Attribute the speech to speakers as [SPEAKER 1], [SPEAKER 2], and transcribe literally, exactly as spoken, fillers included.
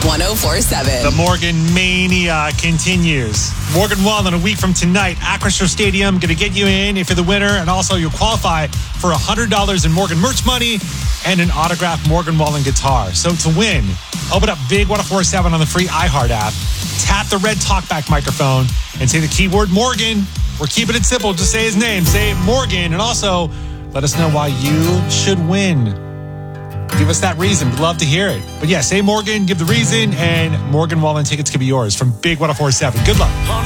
[SPEAKER 1] one oh four seven.
[SPEAKER 2] The Morgan Mania continues. Morgan Wallen, a week from tonight, Acrisure Stadium, going to get you in if you're the winner, and also you'll qualify for one hundred dollars in Morgan merch money and an autographed Morgan Wallen guitar. So to win, open up Big one oh four seven on the free iHeart app, tap the red talkback microphone, and say the keyword Morgan. We're keeping it simple. Just say his name. Say Morgan, and also let us know why you should win. Give us that reason. We'd love to hear it. But yeah, say Morgan, give the reason, and Morgan Wallen tickets could be yours from Big one oh four seven. Good luck.